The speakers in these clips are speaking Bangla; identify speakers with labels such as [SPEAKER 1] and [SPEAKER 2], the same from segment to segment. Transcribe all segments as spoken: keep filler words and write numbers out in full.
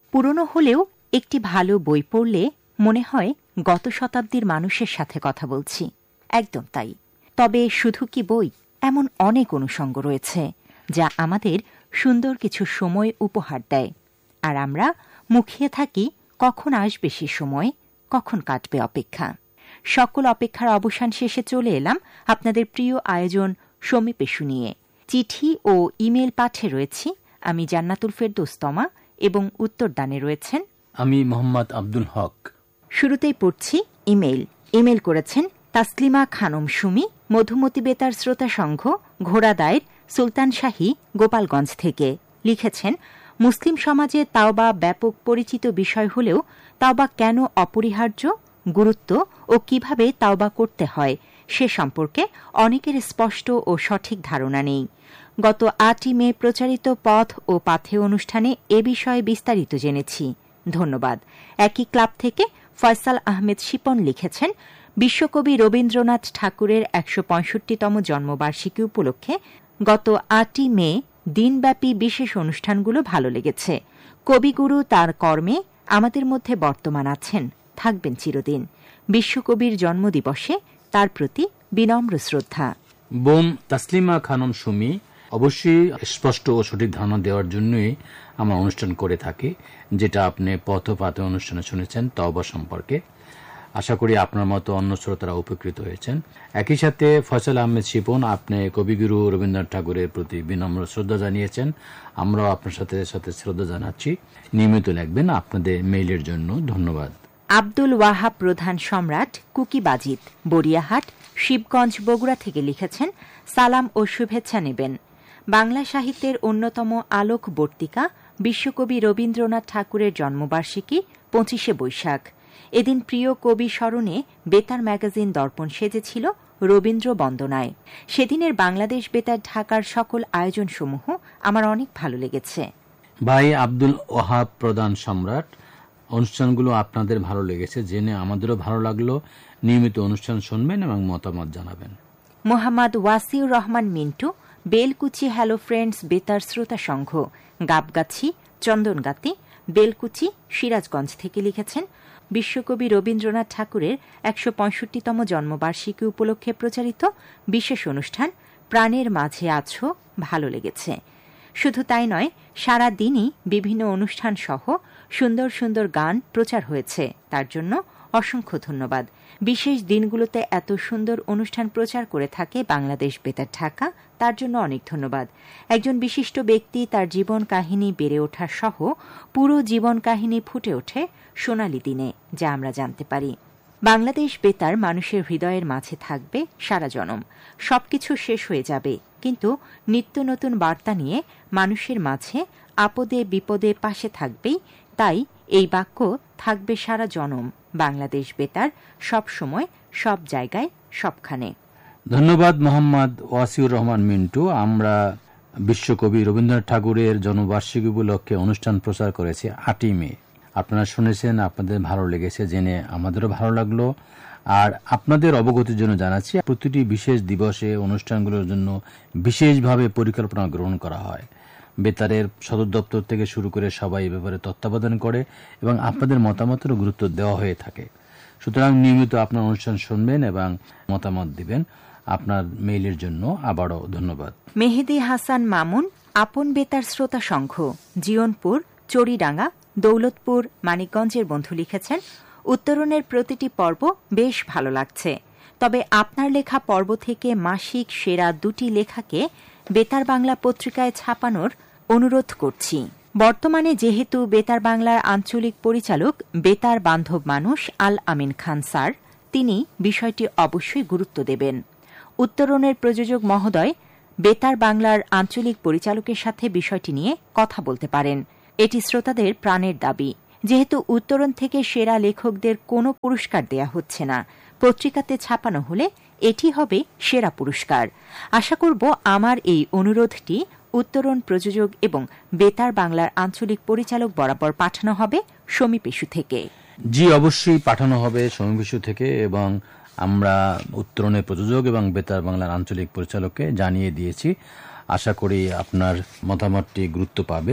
[SPEAKER 1] পুরনো হলেও একটি ভালো বই পড়লে মনে হয় গত শতাব্দীর মানুষের সাথে কথা বলছি। একদম তাই। তবে শুধু কি বই, এমন অনেক অনুষঙ্গ রয়েছে যা আমাদের সুন্দর কিছু সময় উপহার দেয়, আর আমরা মুখিয়ে থাকি কখন আসবে সে সময়, কখন কাটবে অপেক্ষা। সকল অপেক্ষার অবসান শেষে চলে এলাম আপনাদের প্রিয় আয়োজন সমীপেশু নিয়ে। চিঠি ও ইমেল পাঠে রয়েছি আমি জান্নাতুল ফেরদৌস তমা এবং উত্তরদানে রয়েছেন
[SPEAKER 2] আমি মোহাম্মদ আব্দুল হক।
[SPEAKER 1] শুরুতেই পড়ছি ইমেল। ইমেল করেছেন তাসলিমা খানম সুমি, মধুমতি বেতার শ্রোতা সংঘ, ঘোড়াদায়ের, সুলতান শাহী, গোপালগঞ্জ থেকে। লিখেছেন, মুসলিম সমাজে তাওবা ব্যাপক পরিচিত বিষয় হলেও তাওবা কেন অপরিহার্য, গুরুত্ব ও কিভাবে তাওবা করতে হয় সে সম্পর্কে অনেকের স্পষ্ট ও সঠিক ধারণা নেই। গত আটই মে প্রচারিত পথ ও পাথে অনুষ্ঠানে এ বিষয়ে বিস্তারিত জেনেছি। ধন্যবাদ। একই ক্লাব থেকে ফয়সাল আহমেদ শিপন লিখেছেন, বিশ্বকবি রবীন্দ্রনাথ ঠাকুরের একশো পঁয়ষট্টিতম জন্মবার্ষিকী উপলক্ষে গত আটই মে দিনব্যাপী বিশেষ অনুষ্ঠানগুলো ভালো লেগেছে। কবিগুরু তার কর্মে আমাদের মধ্যে বর্তমান আছেন, থাকবেন চিরদিন। বিশ্বকবির জন্মদিবসে তার প্রতি বিনম্র শ্রদ্ধা।
[SPEAKER 2] বোম তাসলিমা খানম সুমি, অবশ্যই স্পষ্ট ও সঠিক ধারণা দেওয়ার জন্যই আমরা অনুষ্ঠান করে থাকি, যেটা আপনি পথ ও পাথে অনুষ্ঠানে শুনেছেন তওবা সম্পর্কে। আশা করি আপনার মতো অন্য শ্রোতারা উপকৃত হয়েছেন। একই সাথে ফয়সাল আহমেদ শিপন, আপনি কবিগুরু রবীন্দ্রনাথ ঠাকুরের প্রতি বিনম্র শ্রদ্ধা জানিয়েছেন। আমরাও আপনার সাথে সাথে শ্রদ্ধা জানাচ্ছি। নিয়মিত লিখবেন। আপনাদের মেইলের জন্য ধন্যবাদ।
[SPEAKER 1] আব্দুল ওয়াহাব প্রধান সম্রাট কুকিবাজিত, বরিয়াহাট, শিবগঞ্জ, বগুড়া থেকে লিখেছেন, সালাম ও শুভেচ্ছা নেবেন। বাংলা সাহিত্যের অন্যতম আলোকবর্তিকা বিশ্বকবি রবীন্দ্রনাথ ঠাকুরের জন্মবার্ষিকী পঁচিশে বৈশাখ। এদিন প্রিয় কবি স্মরণে বেতার ম্যাগাজিন দর্পণ সেজেছিল রবীন্দ্র বন্দনায়। সেদিনের বাংলাদেশ বেতার ঢাকার সকল আয়োজনসমূহ আমার অনেক ভালো লেগেছে।
[SPEAKER 2] ভাই আব্দুল ওয়াহাব প্রধান সম্রাট, অনুষ্ঠানগুলো আপনাদের ভালো লেগেছে জেনে আমাদেরও ভালো লাগলো। নিয়মিত অনুষ্ঠান শুনবেন এবং মতামত জানাবেন।
[SPEAKER 1] মোহাম্মদ ওয়াসিউর রহমান মিন্টু, বেলকুচি হ্যালো ফ্রেন্ডস বেতার শ্রোতা সংঘ, গাবগাছি, চন্দনগাতি, বেলকুচি, সিরাজগঞ্জ থেকে লিখেছেন, বিশ্বকবি রবীন্দ্রনাথ ঠাকুরের একশো পঁয়ষট্টিতম জন্মবার্ষিকী উপলক্ষে প্রচারিত বিশেষ অনুষ্ঠান প্রাণের মাঝে আছো ভালো লেগেছে। শুধু তাই নয়, সারা দিনই বিভিন্ন অনুষ্ঠান সহ সুন্দর সুন্দর গান প্রচার হয়েছে, তার জন্য অসংখ্য ধন্যবাদ। বিশেষ দিনগুলোতে এত সুন্দর অনুষ্ঠান প্রচার করে থাকে বাংলাদেশ বেতার ঢাকা, তার জন্য অনেক ধন্যবাদ। একজন বিশিষ্ট ব্যক্তি তার জীবন কাহিনী বেড়ে ওঠা সহ পুরো জীবন কাহিনী ফুটে ওঠে সোনালী দিনে, যা আমরা জানতে পারি। বাংলাদেশ বেতার মানুষের হৃদয়ের মাঝে থাকবে সারা জনম। সবকিছু শেষ হয়ে যাবে, কিন্তু নিত্য নতুন বার্তা নিয়ে মানুষের মাঝে আপদে বিপদে পাশে থাকবেই। তাই এই বাক্য থাকবে সারা জনম। বাংলাদেশ বেতার সব সময়, সব জায়গায়, সবখানে।
[SPEAKER 2] ধন্যবাদ মোহাম্মদ ওয়াসিউর রহমান মিন্টু। আমরা বিশ্বকবি রবীন্দ্রনাথ ঠাকুরের জন্মবার্ষিকী উপলক্ষে অনুষ্ঠান প্রচার করেছি আটই মে। আপনারা শুনেছেন, আপনাদের ভালো লেগেছে জেনে আমাদেরও ভালো লাগলো। আর আপনাদের অবগতির জন্য জানাচ্ছি, প্রতিটি বিশেষ দিবসে অনুষ্ঠানগুলোর জন্য বিশেষভাবে পরিকল্পনা গ্রহণ করা হয়। বেতারের সদর দপ্তর থেকে শুরু করে সবাই এ ব্যাপারে তত্ত্বাবধান করে এবং আপনাদের মতামতেরও গুরুত্ব দেওয়া হয়ে থাকে। সুতরাং নিয়মিত আপনার অনুষ্ঠান শুনবেন এবং মতামত দিবেন। আপনার মেইলের জন্য আবারও ধন্যবাদ।
[SPEAKER 1] মেহেদি হাসান মামুন, আপন বেতার শ্রোতা সংঘ, জিয়নপুর, চড়িডাঙ্গা, দৌলতপুর, মানিকগঞ্জের বন্ধু লিখেছেন, উত্তরণের প্রতিটি পর্ব বেশ ভালো লাগছে। তবে আপনার লেখা পর্ব থেকে মাসিক সেরা দুটি লেখাকে বেতার বাংলা পত্রিকায় ছাপানোর অনুরোধ করছি। বর্তমানে যেহেতু বেতার বাংলার আঞ্চলিক পরিচালক বেতার বান্ধব মানুষ আল আমিন খান স্যার, তিনি বিষয়টি অবশ্যই গুরুত্ব দেবেন। উত্তরণের প্রযোজক মহোদয় বেতার বাংলার আঞ্চলিক পরিচালকের সাথে বিষয়টি নিয়ে কথা বলতে পারেন। এটি শ্রোতাদের প্রাণের দাবি। যেহেতু উত্তরণ থেকে সেরা লেখকদের কোনো পুরস্কার দেয়া হচ্ছে না, পত্রিকাতে ছাপানো হলে এটি হবে সেরা পুরস্কার। আশা করব আমার এই অনুরোধটি উত্তরণ প্রযোজক এবং বেতার বাংলার আঞ্চলিক পরিচালক বরাবর পাঠানো হবে সমীপেশু থেকে।
[SPEAKER 2] জি, অবশ্যই পাঠানো হবে সমীপেশু থেকে এবং আমরা উত্তরণের প্রযোজক এবং বেতার বাংলার আঞ্চলিক পরিচালককে জানিয়ে দিয়েছি। আশা করি আপনার মতামতটি গুরুত্ব পাবে।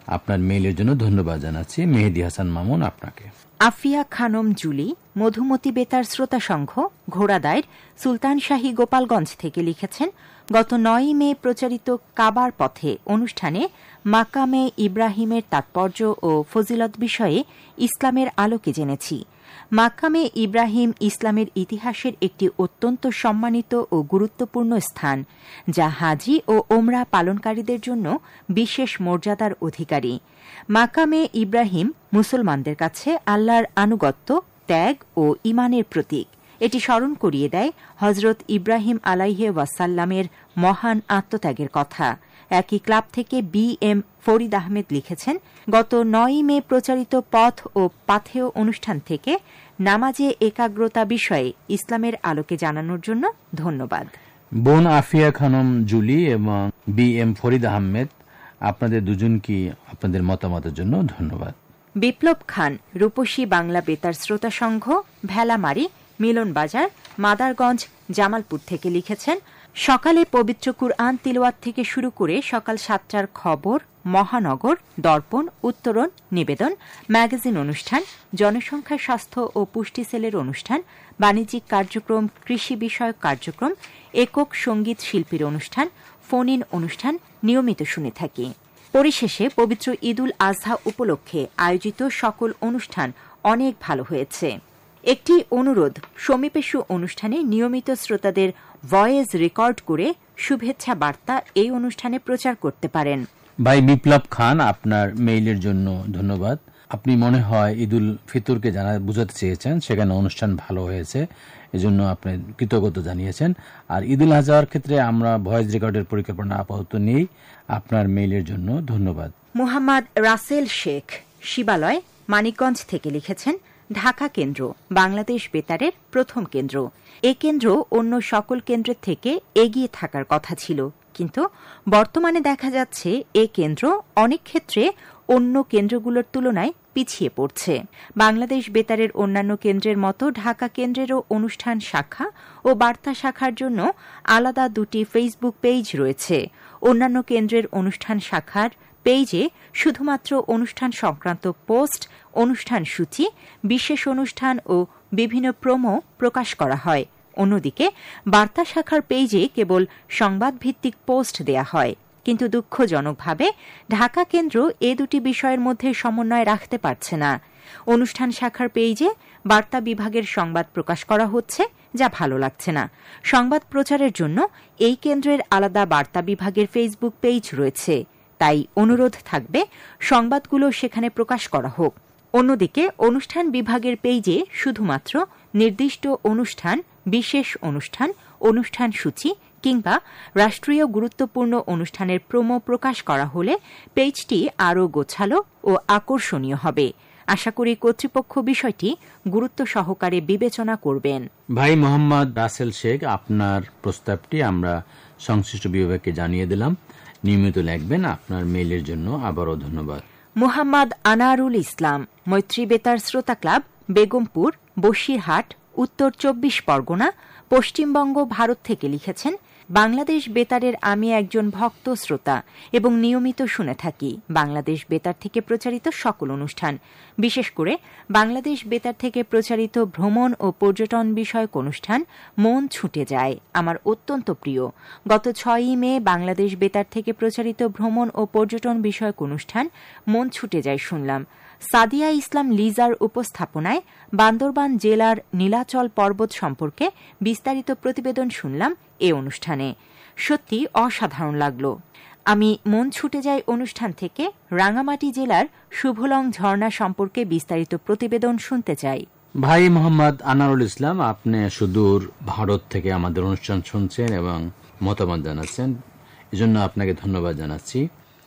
[SPEAKER 2] আপনার মেইলের জন্য ধন্যবাদ জানাচ্ছি। মেহেদী হাসান মামুন, আপনাকে।
[SPEAKER 1] আফিয়া খানম জুলি মধুমতি বেতার শ্রোতা সংঘ ঘোড়াদায়ের সুলতান শাহী গোপালগঞ্জ থেকে লিখেছেন, গত নয় মে প্রচারিত কাবার পথে অনুষ্ঠানে মাকামে ইব্রাহিমের তাৎপর্য ও ফজিলত বিষয়ে ইসলামের আলোকে জেনেছি। মাকামে ইব্রাহিম ইসলামের ইতিহাসের একটি অত্যন্ত সম্মানিত ও গুরুত্বপূর্ণ স্থান, যা হাজি ও ওমরা পালনকারীদের জন্য বিশেষ মর্যাদার অধিকারী। মাকামে ইব্রাহিম মুসলমানদের কাছে আল্লাহর আনুগত্য, ত্যাগ ও ঈমানের প্রতীক। এটি স্মরণ করিয়ে দেয় হজরত ইব্রাহিম আলাইহে ওয়াসাল্লামের মহান আত্মত্যাগের কথা। একই ক্লাব থেকে বি এম ফরিদ আহমেদ লিখেছেন, গত নয় মে প্রচারিত পথ ও পাথেয় অনুষ্ঠান থেকে নামাজে একাগ্রতা বিষয়ে ইসলামের আলোকে জানানোর জন্য ধন্যবাদ।
[SPEAKER 2] বোন আফিয়া খানম জুলি এবং বি এম ফরিদ আহমেদ, আপনাদের দুজনকে আপনাদের মতামতের জন্য ধন্যবাদ।
[SPEAKER 1] বিপ্লব খান রূপসী বাংলা বেতার শ্রোতা সংঘ ভেলামারি মিলন বাজার মাদারগঞ্জ জামালপুর থেকে লিখেছেন, সকালে পবিত্র কুরআন তিলাওয়াত থেকে শুরু করে সকাল সাতটার খবর, মহানগর, দর্পণ, উত্তরণ, নিবেদন, ম্যাগাজিন অনুষ্ঠান, জনসংখ্যা স্বাস্থ্য ও পুষ্টি সেলের অনুষ্ঠান, বাণিজ্যিক কার্যক্রম, কৃষি বিষয়ক কার্যক্রম, একক সঙ্গীত শিল্পীর অনুষ্ঠান, ফোন ইন অনুষ্ঠান নিয়মিত শুনে থাকি। পরিশেষে পবিত্র ঈদুল আজহা উপলক্ষে আয়োজিত সকল অনুষ্ঠান অনেক ভালো হয়েছে। একটি অনুরোধ, সমীপেশু অনুষ্ঠানে নিয়মিত শ্রোতাদের ভয়েস রেকর্ড করে শুভেচ্ছা বার্তা এই অনুষ্ঠানে প্রচার করতে পারেন।
[SPEAKER 2] ভাই বিপ্লব খান, আপনার মেইলের জন্য ধন্যবাদ। আপনি মনে হয় ঈদুল ফিতরকে জানা বুঝাতে চেয়েছেন, সেখানে অনুষ্ঠান ভালো হয়েছে, এজন্য আপনি কৃতজ্ঞতা জানিয়েছেন। আর ঈদুল আজহার ক্ষেত্রে আমরা ভয়েস রেকর্ডের পরিকল্পনা আপাতত নেই। আপনার মেইলের জন্য ধন্যবাদ।
[SPEAKER 1] মুহাম্মদ রাসেল শেখ শিবালয় মানিকগঞ্জ থেকে লিখেছেন, ঢাকা কেন্দ্র বাংলাদেশ বেতারের প্রথম কেন্দ্র। এ কেন্দ্র অন্য সকল কেন্দ্রের থেকে এগিয়ে থাকার কথা ছিল, কিন্তু বর্তমানে দেখা যাচ্ছে এ কেন্দ্র অনেক ক্ষেত্রে অন্য কেন্দ্রগুলোর তুলনায় পিছিয়ে পড়ছে। বাংলাদেশ বেতারের অন্যান্য কেন্দ্রের মতো ঢাকা কেন্দ্রেরও অনুষ্ঠান শাখা ও বার্তা শাখার জন্য আলাদা দুটি ফেসবুক পেজ রয়েছে। অন্যান্য কেন্দ্রের অনুষ্ঠান শাখার পেজে শুধুমাত্র অনুষ্ঠান সংক্রান্ত পোস্ট, অনুষ্ঠান সূচি, বিশেষ অনুষ্ঠান ও বিভিন্ন প্রোমো প্রকাশ করা হয়। অন্যদিকে বার্তা শাখার পেজে কেবল সংবাদভিত্তিক পোস্ট দেয়া হয়। কিন্তু দুঃখজনকভাবে ঢাকা কেন্দ্র এ দুটি বিষয়ের মধ্যে সমন্বয় রাখতে পারছে না। অনুষ্ঠান শাখার পেজে বার্তা বিভাগের সংবাদ প্রকাশ করা হচ্ছে, যা ভালো লাগছে না। সংবাদ প্রচারের জন্য এই কেন্দ্রের আলাদা বার্তা বিভাগের ফেসবুক পেজ রয়েছে, তাই অনুরোধ থাকবে সংবাদগুলো সেখানে প্রকাশ করা হোক। অন্যদিকে অনুষ্ঠান বিভাগের পেজে শুধুমাত্র নির্দিষ্ট অনুষ্ঠান, বিশেষ অনুষ্ঠান, অনুষ্ঠান সূচি কিংবা রাষ্ট্রীয় গুরুত্বপূর্ণ অনুষ্ঠানের প্রোমো প্রকাশ করা হলে পেজটি আরও গোছালো ও আকর্ষণীয় হবে। আশা করি কর্তৃপক্ষ বিষয়টি গুরুত্ব সহকারে বিবেচনা করবেন।
[SPEAKER 2] ভাই মোহাম্মদ রাসেল শেখ, আপনার প্রস্তাবটি আমরা সংশ্লিষ্ট বিভাগকে জানিয়ে দিলাম। নিয়মিত লিখবেন। আপনার মেইলের জন্য আবারও ধন্যবাদ।
[SPEAKER 1] মুহাম্মদ আনারুল ইসলাম মৈত্রী বেতার শ্রোতা ক্লাব বেগমপুর বসিরহাট উত্তর চব্বিশ পরগনা পশ্চিমবঙ্গ ভারত থেকে লিখেছেন, বাংলাদেশ বেতারের আমি একজন ভক্ত শ্রোতা এবং নিয়মিত শুনে থাকি বাংলাদেশ বেতার থেকে প্রচারিত সকল অনুষ্ঠান। বিশেষ করে বাংলাদেশ বেতার থেকে প্রচারিত ভ্রমণ ও পর্যটন বিষয়ক অনুষ্ঠান মন ছুটে যায়, আমার অত্যন্ত প্রিয়। গত ছয়ই মে বাংলাদেশ বেতার থেকে প্রচারিত ভ্রমণ ও পর্যটন বিষয়ক অনুষ্ঠান মন ছুটে যায় শুনলাম। সাদিয়া ইসলাম লিজার উপস্থাপনায় বান্দরবান জেলার নীলাচল পর্বত সম্পর্কে বিস্তারিত প্রতিবেদন শুনলাম এ অনুষ্ঠানে। সত্যি অসাধারণ লাগল। আমি মন ছুটে যাই অনুষ্ঠান থেকে রাঙামাটি জেলার শুভলং ঝর্ণা সম্পর্কে বিস্তারিত প্রতিবেদন শুনতে চাই।
[SPEAKER 2] ভাই মোহাম্মদ আনারুল ইসলাম, আপনি সুদূর ভারত থেকে আমাদের অনুষ্ঠান শুনছেন এবং মতামত জানাচ্ছেন, এজন্য আপনাকে ধন্যবাদ জানাচ্ছি।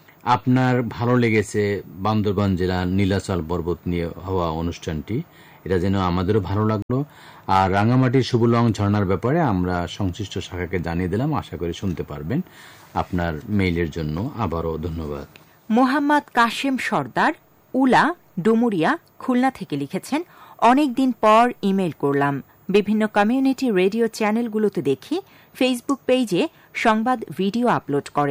[SPEAKER 2] আপনার ভালো লেগেছে বান্দরবান জেলার নীলাচল পর্বত নিয়ে হওয়া অনুষ্ঠানটি, এটা যেন আমাদেরও ভালো লাগলো। আর রাঙামাটির শুভলং ঝর্ণার ব্যাপারে আমরা সংশ্লিষ্ট শাখাকে জানিয়ে দিলাম, আশা করি শুনতে পারবেন। আপনার মেইলের জন্য আবারও ধন্যবাদ।
[SPEAKER 1] মোহাম্মদ কাশেম সর্দার উলা ডুমুরিয়া খুলনা থেকে লিখেছেন, অনেক দিন পর ইমেইল করলাম। বিভিন্ন কমিউনিটি রেডিও চ্যানেলগুলোতে দেখি ফেসবুক পেজে সংবাদ ভিডিও আপলোড করে।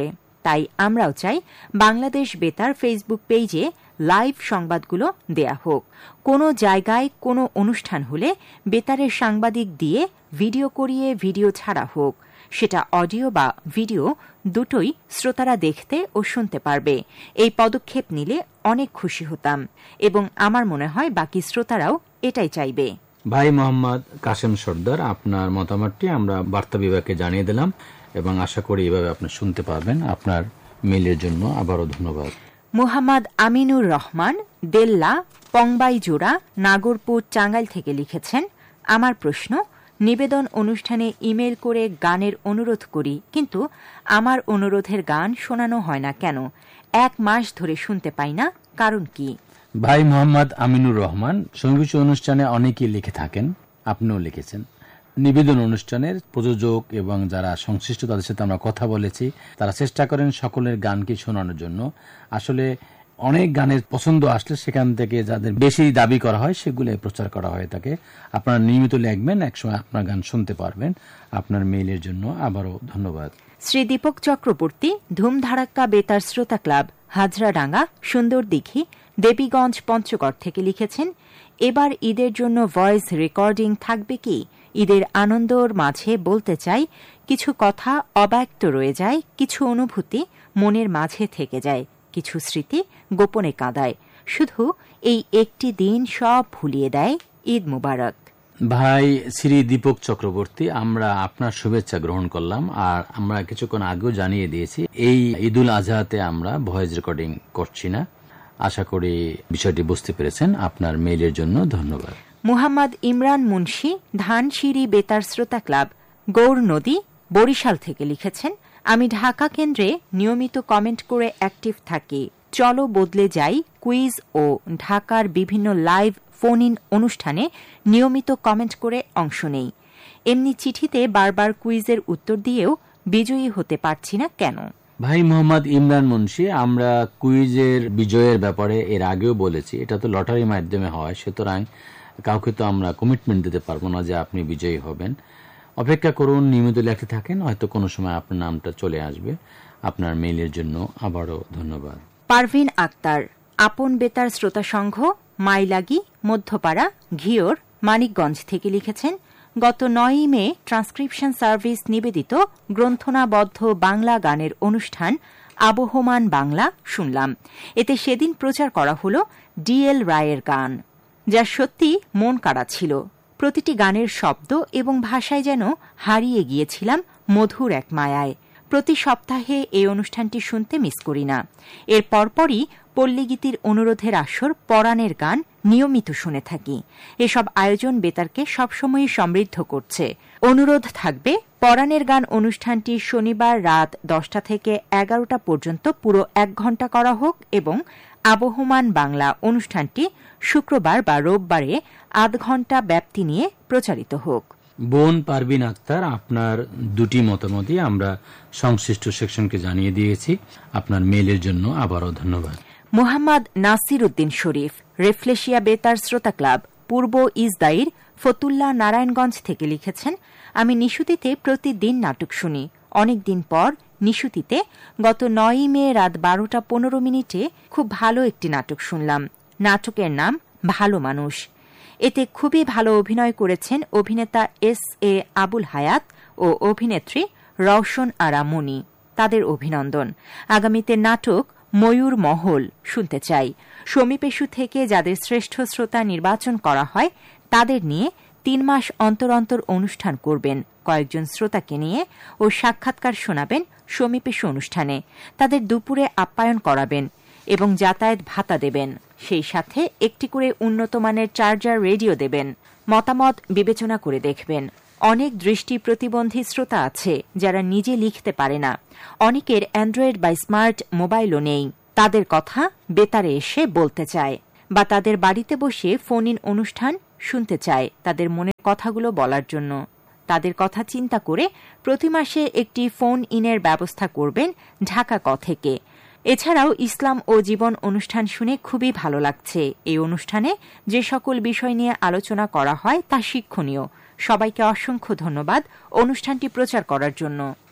[SPEAKER 1] তাই আমরাও চাই বাংলাদেশ বেতার ফেসবুক পেজে লাইভ সংবাদগুলো দেয়া হোক। কোনো জায়গায় কোনো অনুষ্ঠান হলে বেতারের সাংবাদিক দিয়ে ভিডিও করিয়ে ভিডিও ছাড়া হোক। সেটা অডিও বা ভিডিও দুটোই শ্রোতারা দেখতে ও শুনতে পারবে। এই পদক্ষেপ নিলে অনেক খুশি হতাম এবং আমার মনে হয় বাকি শ্রোতারাও এটাই চাইবে।
[SPEAKER 2] ভাই মোহাম্মদ কাসেম সর্দার, আপনার মতামতটি আমরা বার্তা বিভাগকে জানিয়ে দিলাম এবং আশা করি এভাবে আপনি শুনতে পারবেন। আপনার মেইলের জন্য আবারও ধন্যবাদ।
[SPEAKER 1] মোহাম্মদ আমিনুর রহমান দেল্লা পংবাইজোড়া নাগরপুর টাঙ্গাইল থেকে লিখেছেন, আমার প্রশ্ন, নিবেদন অনুষ্ঠানে ইমেল করে গানের অনুরোধ করি, কিন্তু আমার অনুরোধের গান শোনানো হয় না কেন? এক মাস ধরে শুনতে পাই না, কারণ কি?
[SPEAKER 2] ভাই মোহাম্মদ আমিনুর রহমান, সঙ্গীত অনুষ্ঠানে অনেকেই লিখে থাকেন, আপনিও লিখেছেন। নিবেদন অনুষ্ঠানের প্রযোজক এবং যারা সংশ্লিষ্ট তাদের সাথে আমরা কথা বলেছি, তারা চেষ্টা করেন সকলের গানকে শোনানোর জন্য। আসলে অনেক গানের পছন্দ আসলে সেখান থেকে যাদের বেশি দাবি করা হয় সেগুলো প্রচার করা হয়ে থাকে। আপনারা নিয়মিত লিখবেন, একসময় আপনার গান শুনতে পারবেন। আপনার মেইলের জন্য আবারও ধন্যবাদ।
[SPEAKER 1] শ্রী দীপক চক্রবর্তী ধুমধারাক্কা বেতার শ্রোতা ক্লাব, হাজরাডাঙ্গা, সুন্দর দিঘি, দেবীগঞ্জ, পঞ্চগড় থেকে লিখেছেন, এবার ঈদের জন্য ভয়েস রেকর্ডিং থাকবে কি? ঈদের আনন্দর মাঝে বলতে চাই, কিছু কথা অব্যক্ত রয়ে যায়, কিছু অনুভূতি মনের মাঝে থেকে যায়, কিছু স্মৃতি গোপনে কাঁদায়। শুধু এই একটি দিন সব ভুলিয়ে দেয়। ঈদ মুবারক।
[SPEAKER 2] ভাই শ্রী দীপক চক্রবর্তী, আমরা আপনার শুভেচ্ছা গ্রহণ করলাম। আর আমরা কিছুক্ষণ আগেও জানিয়ে দিয়েছি এই ঈদুল আজহাতে আমরা ভয়েস রেকর্ডিং করছি না। আশা করি বিষয়টি বুঝতে পেরেছেন। আপনার মেইলের জন্য ধন্যবাদ।
[SPEAKER 1] মুহাম্মদ ইমরান মুন্সি ধানসিঁড়ি বেতার শ্রোতা ক্লাব, গৌর নদী, বরিশাল থেকে লিখেছেন, আমি ঢাকা কেন্দ্রে নিয়মিত কমেন্ট করে অ্যাক্টিভ থাকি। চলো বদলে যাই কুইজ ও ঢাকার বিভিন্ন লাইভ ফোন ইন অনুষ্ঠানে নিয়মিত কমেন্ট করে অংশ নেই। এমনি চিঠিতে বারবার কুইজের উত্তর দিয়েও বিজয়ী হতে পারছি না কেন?
[SPEAKER 2] ভাই মোহাম্মদ ইমরান মুন্সি, আমরা কুইজের বিজয়ের ব্যাপারে এর আগেও বলেছি, এটা তো লটারির মাধ্যমে হয়, সুতরাং কাউকে তো আমরা কমিটমেন্ট দিতে পারবো না যে আপনি বিজয়ী হবেন। অপেক্ষা করুন, নিয়মিত লেখতে থাকেন, হয়তো কোনো সময় আপনার নামটা চলে আসবে। আপনার মেইলের জন্য আবারও ধন্যবাদ।
[SPEAKER 1] পারভিন আক্তার, আপন বেতার শ্রোতা সংঘ, মাইলাগি, মধ্যপাড়া, ঘিওর, মানিকগঞ্জ থেকে লিখেছেন, গত নয়ই মে ট্রান্সক্রিপশন সার্ভিস নিবেদিত গ্রন্থনাবদ্ধ বাংলা গানের অনুষ্ঠান আবহমান বাংলা শুনলাম। এতে সেদিন প্রচার করা হল ডিএল রায়ের গান, যা সত্যি মন কাড়া ছিল। প্রতিটি গানের শব্দ এবং ভাষায় যেন হারিয়ে গিয়েছিলাম মধুর এক মায়ায়। প্রতি সপ্তাহে এই অনুষ্ঠানটি শুনতে মিস করি না। এর পরপরই পল্লীগীতির অনুরোধের আসর পরাণের গান নিয়মিত শুনে থাকি। এসব আয়োজন বেতারকে সবসময় সমৃদ্ধ করছে। অনুরোধ থাকবে, পরাণের গান অনুষ্ঠানটি শনিবার রাত দশটা থেকে এগারোটা পর্যন্ত পুরো এক ঘণ্টা করা হোক এবং আবহমান বাংলা অনুষ্ঠানটি শুক্রবার বা রোববারে আধ ঘণ্টা ব্যাপ্তি নিয়ে প্রচারিত হোক।
[SPEAKER 2] বোন পারভিন আক্তার, আপনার দুটি মতামতই আমরা সংশ্লিষ্ট সেকশনকে জানিয়ে দিয়েছি। আপনার মেইলের জন্য আবারও ধন্যবাদ।
[SPEAKER 1] মোহাম্মদ নাসির উদ্দিন শরীফ, রেফলেশিয়া বেতার শ্রোতা ক্লাব, পূর্ব ইসদাইর, ফতুল্লা, নারায়ণগঞ্জ থেকে লিখেছেন, আমি নিশুতিতে প্রতিদিন নাটক শুনি। অনেকদিন পর নিশুতিতে গত নয়ই মে রাত বারোটা পনেরো মিনিটে খুব ভালো একটি নাটক শুনলাম। নাটকের নাম ভালো মানুষ। এতে খুবই ভালো অভিনয় করেছেন অভিনেতা এস এ আবুল হায়াত ও অভিনেত্রী রওশন আরা মনি। তাদের অভিনন্দন। আগামীতে নাটক ময়ূর মহল শুনতে চাই। সমীপেশু থেকে যাদের শ্রেষ্ঠ শ্রোতা নির্বাচন করা হয় তাদের নিয়ে তিন মাস অন্তর অন্তর অনুষ্ঠান করবেন। কয়েকজন শ্রোতাকে নিয়ে ও সাক্ষাৎকার শোনাবেন সমীপেশু অনুষ্ঠানে। তাদের দুপুরে আপ্যায়ন করাবেন এবং যাতায়াত ভাতা দেবেন। সেই সাথে একটি করে উন্নত মানের চার্জার রেডিও দেবেন। মতামত বিবেচনা করে দেখবেন। অনেক দৃষ্টি প্রতিবন্ধী শ্রোতা আছে যারা নিজে লিখতে পারে না। অনেকের অ্যান্ড্রয়েড বা স্মার্ট মোবাইলও নেই। তাদের কথা বেতারে এসে বলতে চায় বা তাদের বাড়িতে বসে ফোন ইন অনুষ্ঠান শুনতে চায় তাদের মনের কথাগুলো বলার জন্য। তাদের কথা চিন্তা করে প্রতি মাসে একটি ফোন ইনের ব্যবস্থা করবেন ঢাকা ক থেকে। এছাড়াও ইসলাম ও জীবন অনুষ্ঠান শুনে খুবই ভালো লাগছে। এই অনুষ্ঠানে যে সকল বিষয় নিয়ে আলোচনা করা হয় তা শিক্ষণীয়। সবাইকে অসংখ্য ধন্যবাদ অনুষ্ঠানটি প্রচার করার জন্য।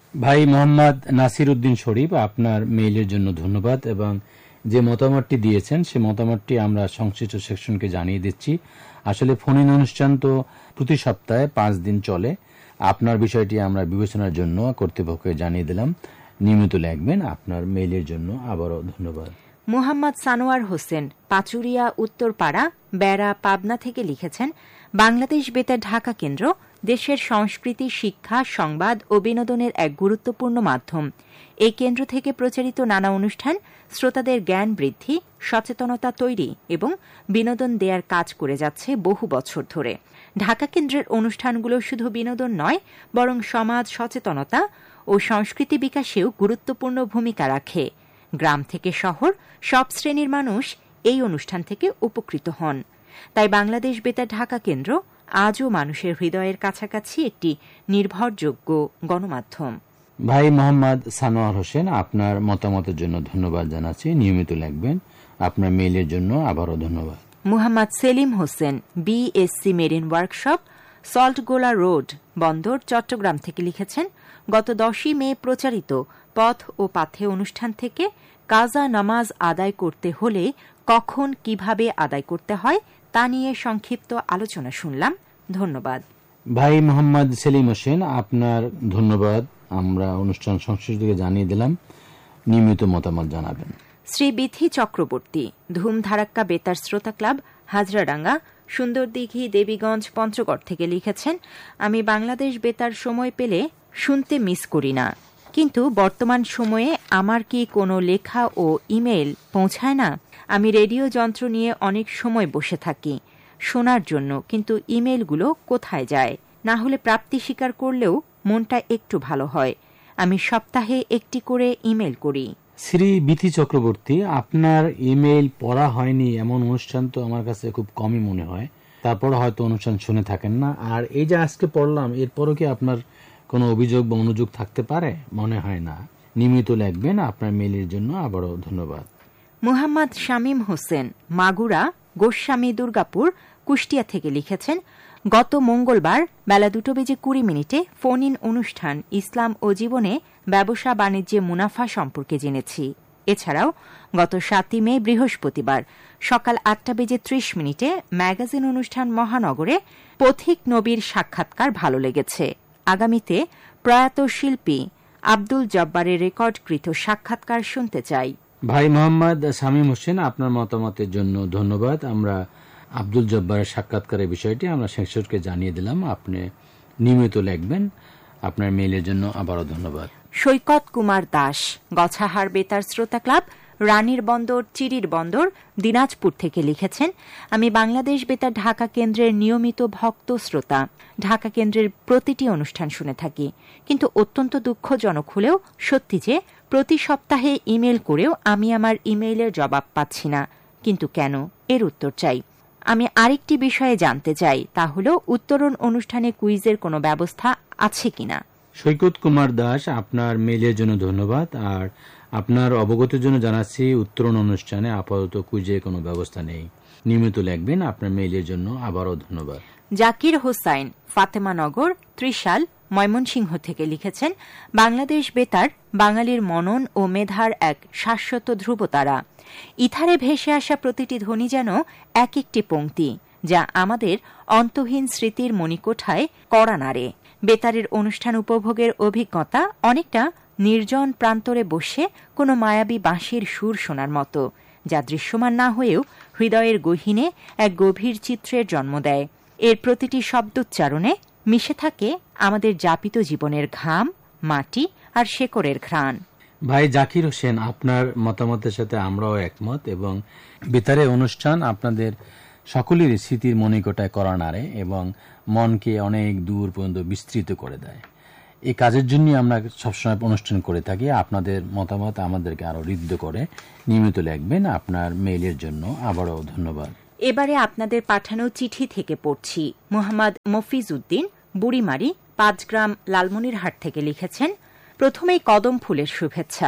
[SPEAKER 2] ভাই মোহাম্মদ নাসির উদ্দিন শরীফ, আপনার মেইলের জন্য ধন্যবাদ এবং যে মতামতটি দিয়েছেন সে মতামতটি আমরা সংশ্লিষ্ট সেকশনকে জানিয়ে দিচ্ছি। আসলে ফোন ইন অনুষ্ঠান তো প্রতি সপ্তাহে পাঁচ দিন চলে। আপনার বিষয়টি আমরা বিবেচনার জন্য কর্তৃপক্ষকে জানিয়ে দিলাম, নিয়মিত লিখবেন। আপনার মেইলের জন্য আবারও ধন্যবাদ।
[SPEAKER 1] মোহাম্মদ সানোয়ার হোসেন পাচুরিয়া উত্তরপাড়া বেড়া পাবনা থেকে লিখেছেন, বাংলাদেশ বেতার ঢাকা কেন্দ্র দেশের সংস্কৃতি, শিক্ষা, সংবাদ ও বিনোদনের এক গুরুত্বপূর্ণ মাধ্যম। এই কেন্দ্র থেকে প্রচারিত নানা অনুষ্ঠান শ্রোতাদের জ্ঞান বৃদ্ধি, সচেতনতা তৈরি এবং বিনোদন দেওয়ার কাজ করে যাচ্ছে বহু বছর ধরে। ঢাকা কেন্দ্রের অনুষ্ঠানগুলো শুধু বিনোদন নয়, বরং সমাজ সচেতনতা ও সংস্কৃতি বিকাশেও গুরুত্বপূর্ণ ভূমিকা রাখে। গ্রাম থেকে শহর সব শ্রেণীর মানুষ এই অনুষ্ঠান থেকে উপকৃত হন। তাই বাংলাদেশ বেতার ঢাকা কেন্দ্র আজও মানুষের হৃদয়ের কাছাকাছি একটি নির্ভরযোগ্য গণমাধ্যম।
[SPEAKER 2] ভাই মোহাম্মদ সানোয়ার হোসেন, আপনার মতামতের জন্য ধন্যবাদ জানাচ্ছি, নিয়মিত লিখবেন। আপনার মেইলের জন্য আবারও ধন্যবাদ।
[SPEAKER 1] Mohammad Selim Hossain BSc marine workshop, Saltgola road, বন্দর, চট্টগ্রাম থেকে লিখেছেন, গত দশই মে প্রচারিত পথ ও পাথে অনুষ্ঠান থেকে কাজা নামাজ আদায় করতে হলে কখন কিভাবে আদায় করতে হয় তা নিয়ে সংক্ষিপ্ত আলোচনা শুনলাম। ধন্যবাদ।
[SPEAKER 2] ভাই মোহাম্মদ সেলিম হোসেন, আপনার ধন্যবাদ। আমরা অনুষ্ঠান সংশ্লিষ্টকে জানিয়ে দিলাম, নিয়মিত মতামত জানাবেন।
[SPEAKER 1] শ্রী বিথি চক্রবর্তী ধুমধারাক্কা বেতার শ্রোতা ক্লাব, হাজরাডাঙ্গা, সুন্দরদিঘি, দেবীগঞ্জ, পঞ্চগড় থেকে লিখেছেন, আমি বাংলাদেশ বেতার সময় পেলে শুনতে মিস করি না, কিন্তু বর্তমান সময়ে আমার কি কোনো লেখা ও ইমেইল পৌঁছায় না? আমি রেডিও যন্ত্র নিয়ে অনেক সময় বসে থাকি শোনার জন্য, কিন্তু ইমেইলগুলো কোথায় যায়? না হলে প্রাপ্তি স্বীকার করলেও মনটা একটু ভালো হয়। আমি সপ্তাহে একটি করে ইমেইল করি।
[SPEAKER 2] শ্রী বিথি চক্রবর্তী, আপনার ইমেইল পড়া হয়নি এমন অনুষ্ঠান তো আমার কাছে খুব কমই মনে হয়। তারপর হয়তো অনুষ্ঠান শুনে থাকেন না। আর এই যে আজকে পড়লাম, এরপরও কি আপনার কোনো অভিযোগ বা অনুযোগ থাকতে পারে? মনে হয় না। নিয়মিত লিখবেন। আপনার মেইলের জন্য আবারও ধন্যবাদ।
[SPEAKER 1] মুহাম্মদ শামীম হোসেন মাগুরা, গোস্বামী, দুর্গাপুর, কুষ্টিয়া থেকে লিখেছেন, গত মঙ্গলবার বেলা দুটো বেজে কুড়ি মিনিটে ফোন ইন অনুষ্ঠান ইসলাম ও জীবনে ব্যবসা বাণিজ্যে মুনাফা সম্পর্কে জেনেছি। এছাড়াও গত সাতই মে বৃহস্পতিবার সকাল আটটা বেজে ত্রিশ মিনিটে ম্যাগাজিন অনুষ্ঠান মহানগরে পথিক নবীর সাক্ষাৎকার ভালো লেগেছে। আগামীতে প্রয়াত শিল্পী আব্দুল জব্বারের রেকর্ডকৃত সাক্ষাৎকার শুনতে চাই।
[SPEAKER 2] ভাই মোহাম্মদ শামীম হোসেন, আপনার মতামতের জন্য ধন্যবাদ। আমরা আব্দুল জব্বারের সাক্ষাৎকারের বিষয়টি আমরা শেষকে জানিয়ে দিলাম। আপনি নিয়মিত লিখবেন। আপনার মেইলের জন্য আবারও ধন্যবাদ।
[SPEAKER 1] সৈকত কুমার দাস, গছাহার বেতার শ্রোতা ক্লাব, রানীর বন্দর, চিরির বন্দর, দিনাজপুর থেকে লিখেছেন, আমি বাংলাদেশ বেতার ঢাকা কেন্দ্রের নিয়মিত ভক্ত শ্রোতা। ঢাকা কেন্দ্রের প্রতিটি অনুষ্ঠান শুনে থাকি, কিন্তু অত্যন্ত দুঃখজনক হলেও সত্যি যে প্রতি সপ্তাহে ইমেল করেও আমি আমার ইমেইলের জবাব পাচ্ছি না। কিন্তু কেন? এর উত্তর চাই। আমি আরেকটি বিষয়ে জানতে চাই, তা হল উত্তরণ অনুষ্ঠানে কুইজের কোনো ব্যবস্থা আছে কিনা।
[SPEAKER 2] সৈকত কুমার দাস, আপনার মেইলের জন্য ধন্যবাদ। আর আপনার অবগতির জন্য জানাচ্ছি, উত্তরণ অনুষ্ঠানে আপাতত কুইজের কোনো ব্যবস্থা নেই। নিয়মিত লিখবেন। আপনার মেইলের জন্য আবারও ধন্যবাদ।
[SPEAKER 1] জাকির হোসাইন, ফাতেমানগর, ত্রিশাল, ময়মনসিংহ থেকে লিখেছেন, বাংলাদেশ বেতার বাঙালির মনন ও মেধার এক শাশ্বত ধ্রুবতারা। ইথারে ভেসে আসা প্রতিটি ধ্বনি যেন এক একটি পংক্তি, যা আমাদের অন্তহীন স্মৃতির মণিকোঠায় কড়া নাড়ে। বেতারের অনুষ্ঠান উপভোগের অভিজ্ঞতা অনেকটা নির্জন প্রান্তরে বসে কোনো মায়াবী বাঁশির সুর শোনার মতো, যা দৃশ্যমান না হয়েও হৃদয়ের গহীনে এক গভীর চিত্রের জন্ম দেয়। এর প্রতিটি শব্দোচ্চারণে মিশে থাকে আমাদের যাপিত জীবনের ঘাম, মাটি আর শেকড়ের ঘ্রাণ।
[SPEAKER 2] ভাই জাকির হোসেন, আপনার মতামতের সাথে আমরাও একমত এবং বেতারের অনুষ্ঠান আপনাদের সকলেরই স্মৃতির মণিকোঠায় কড়া নাড়ে এবং মনকে অনেক দূর পর্যন্ত বিস্তৃত করে দেয়। এই কাজের জন্য আমরা সবসময় অনুষ্ঠান করে থাকি। আপনাদের মতামত আমাদেরকে আরো ঋদ্ধ করে। নিয়মিত লিখবেন। আপনার মেইলের জন্য আবারও ধন্যবাদ।
[SPEAKER 1] এবারে আপনাদের পাঠানো চিঠি থেকে পড়ছি। মোহাম্মদ মফিজ উদ্দিন, বুড়িমারি, পাঁচগ্রাম, লালমনিরহাট থেকে লিখেছেন, প্রথমেই কদম ফুলের শুভেচ্ছা।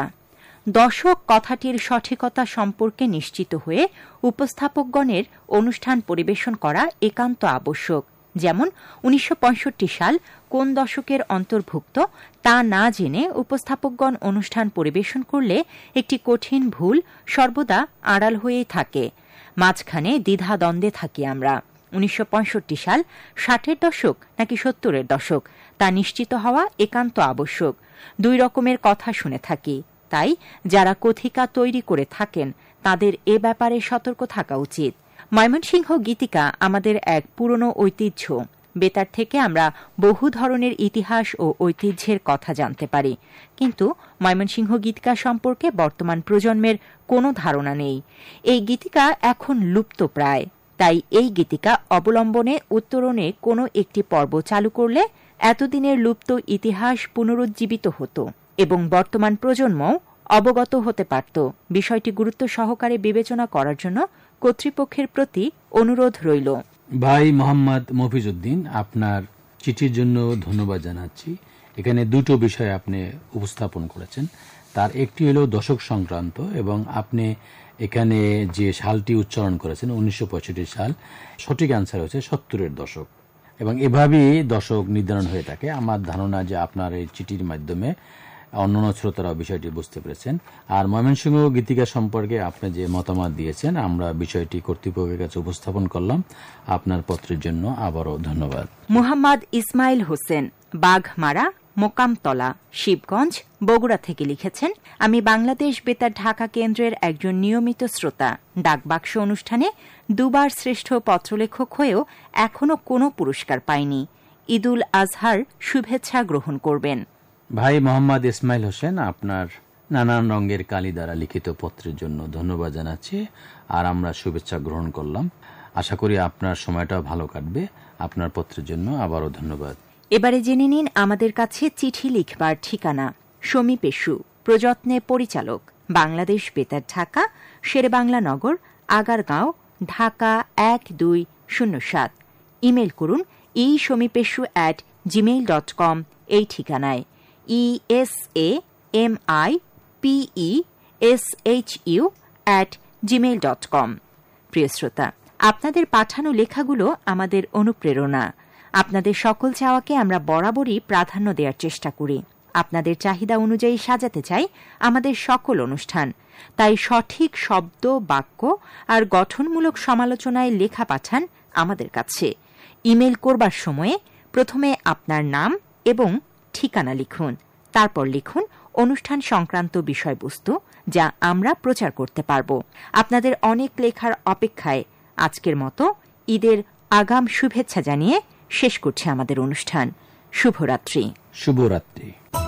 [SPEAKER 1] দশক কথাটির সঠিকতা সম্পর্কে নিশ্চিত হয়ে উপস্থাপকগণের অনুষ্ঠান পরিবেশন করা একান্ত আবশ্যক। যেমন উনিশশো পঁয়ষট্টি সাল কোন দশকের অন্তর্ভুক্ত তা না জেনে উপস্থাপকগণ অনুষ্ঠান পরিবেশন করলে একটি কঠিন ভুল সর্বদা আড়াল হয়েই থাকে। মাঝখানে দ্বিধাদ্বন্দ্বে থাকি আমরা। উনিশশো পঁয়ষট্টি সাল ষাটের দশক নাকি সত্তরের দশক তা নিশ্চিত হওয়া একান্ত আবশ্যক। দুই রকমের কথা শুনে থাকি। তাই যারা কথিকা তৈরি করে থাকেন তাদের এ ব্যাপারে সতর্ক থাকা উচিত। ময়মনসিংহ গীতিকা আমাদের এক পুরনো ঐতিহ্য। বেতার থেকে আমরা বহু ধরনের ইতিহাস ও ঐতিহ্যের কথা জানতে পারি, কিন্তু ময়মনসিংহ গীতিকা সম্পর্কে বর্তমান প্রজন্মের কোনো ধারণা নেই। এই গীতিকা এখন লুপ্ত প্রায়। তাই এই গীতিকা অবলম্বনে উত্তরণে কোনো একটি পর্ব চালু করলে এতদিনের লুপ্ত ইতিহাস পুনরুজ্জীবিত হতো এবং বর্তমান প্রজন্মও অবগত হতে পারত। বিষয়টি গুরুত্ব সহকারে বিবেচনা করার জন্য কর্তৃপক্ষের প্রতি অনুরোধ রইল।
[SPEAKER 2] ভাই মোহাম্মদ মফিজউদ্দিন, আপনার চিঠির জন্য ধন্যবাদ জানাচ্ছি। এখানে দুটো বিষয় আপনি উপস্থাপন করেছেন। তার একটি হল দশক সংক্রান্ত, এবং আপনি এখানে যে সালটি উচ্চারণ করেছেন উনিশশো পঁয়ষট্টি সাল, সঠিক অ্যান্সার হচ্ছে সত্তরের দশক, এবং এভাবেই দশক নির্ধারণ হয়ে থাকে। আমার ধারণা যে আপনার এই চিঠির মাধ্যমে অন্যান্য শ্রোতারা বিষয়টি বুঝতে পেরেছেন। আর ময়মনসিংহ গীতিকা সম্পর্কে আপনি যে মতামত দিয়েছেন, আমরা বিষয়টি কর্তৃপক্ষের কাছে উপস্থাপন করলাম। আপনার পত্রের জন্য আবারও ধন্যবাদ।
[SPEAKER 1] মুহাম্মদ ইসমাইল হোসেন, বাঘমারা, মোকামতলা, শিবগঞ্জ, বগুড়া থেকে লিখেছেন, আমি বাংলাদেশ বেতার ঢাকা কেন্দ্রের একজন নিয়মিত শ্রোতা। ডাকবাক্স অনুষ্ঠানে দুবার শ্রেষ্ঠ পত্রলেখক হয়েও এখনো কোনো পুরস্কার পাইনি। ঈদুল আজহার শুভেচ্ছা গ্রহণ করবেন।
[SPEAKER 2] ভাই মোহাম্মদ ইসমাইল হোসেন, আপনার নানান রঙের কালি দ্বারা লিখিত পত্রের জন্য ধন্যবাদ জানাচ্ছি, আর আমরা শুভেচ্ছা গ্রহণ করলাম। আশা করি আপনার সময়টাও ভালো কাটবে। আপনার পত্রের জন্য আবারও ধন্যবাদ।
[SPEAKER 1] এবারে জেনে নিন আমাদের কাছে চিঠি লিখবার ঠিকানা। সমী পেশু, প্রযত্নে পরিচালক, বাংলাদেশ বেতার ঢাকা, শেরেবাংলা নগর, আগারগাঁও, ঢাকা এক দুই শূন্য সাত। ইমেল করুন ই সমীপেশু অ্যাট জিমেইল ডট কম এই ঠিকানায়। E S A M I P E S H U at Gmail dot com. প্রিয় শ্রোতা, আপনাদের পাঠানো লেখাগুলো আমাদের অনুপ্রেরণা। আপনাদের সকল চাওয়াকে আমরা বরাবরই প্রাধান্য দেওয়ার চেষ্টা করি। আপনাদের চাহিদা অনুযায়ী সাজাতে চাই আমাদের সকল অনুষ্ঠান। তাই সঠিক শব্দ, বাক্য আর গঠনমূলক সমালোচনায় লেখা পাঠান আমাদের কাছে। ইমেল করবার সময়ে প্রথমে আপনার নাম এবং ঠিকানা লিখুন। তারপর লিখুন অনুষ্ঠান সংক্রান্ত বিষয়বস্তু, যা আমরা প্রচার করতে পারব। আপনাদের অনেক লেখার অপেক্ষায় আজকের মতো ঈদের আগাম শুভেচ্ছা জানিয়ে শেষ করছে আমাদের অনুষ্ঠান। শুভরাত্রি।
[SPEAKER 2] শুভরাত্রি।